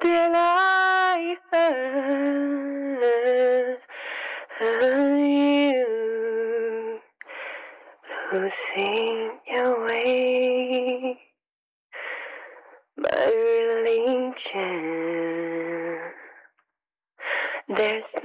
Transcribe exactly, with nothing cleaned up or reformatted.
Till I heard you losing your way, my religion. There's